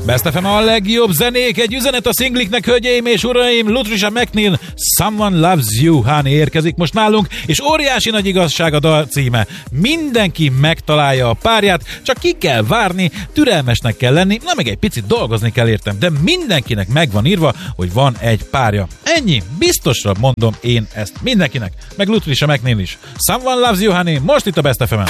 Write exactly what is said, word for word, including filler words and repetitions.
Best ef em a legjobb zenék, egy üzenet a szingliknek, hölgyeim és uraim, Lutricia McNeil, Someone Loves You, Honey érkezik most nálunk, és óriási nagy igazság a dal címe. Mindenki megtalálja a párját, csak ki kell várni, türelmesnek kell lenni, na meg egy picit dolgozni kell értem, de mindenkinek meg van írva, hogy van egy párja. Ennyi, biztosra mondom én ezt mindenkinek, meg Lutricia McNeil is. Someone Loves You, Honey, most itt a Best ef emen.